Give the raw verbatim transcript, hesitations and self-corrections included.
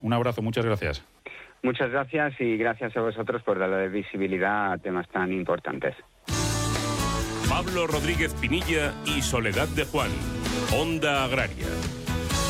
Un abrazo, muchas gracias. Muchas gracias y gracias a vosotros por darle visibilidad a temas tan importantes. Pablo Rodríguez Pinilla y Soledad de Juan, Onda Agraria.